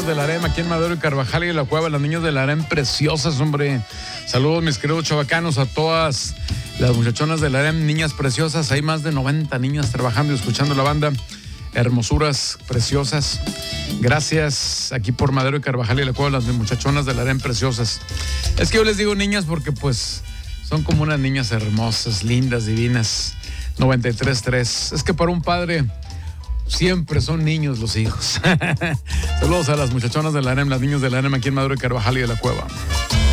del Harem aquí en Madero y Carvajal y La Cueva, las niñas del Harem preciosas, hombre. Saludos, mis queridos chavacanos, a todas las muchachonas del Harem, niñas preciosas. Hay más de 90 niñas trabajando y escuchando la banda. Hermosuras, preciosas. Gracias aquí por Madero y Carvajal y La Cueva, las muchachonas del Harem preciosas. Es que yo les digo niñas porque pues son como unas niñas hermosas, lindas, divinas. 93.3. Es que para un padre siempre son niños los hijos. Saludos a las muchachonas del Harem, las niñas del Harem aquí en Madero y Carvajal y de La Cueva.